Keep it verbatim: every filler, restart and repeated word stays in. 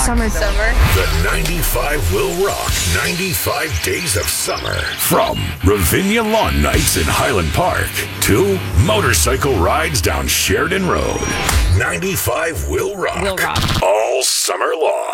Summer. Summer. The ninety-five will rock ninety-five days of summer. From Ravinia Lawn Nights in Highland Park to motorcycle rides down Sheridan Road. ninety-five will rock. Will rock. All summer long.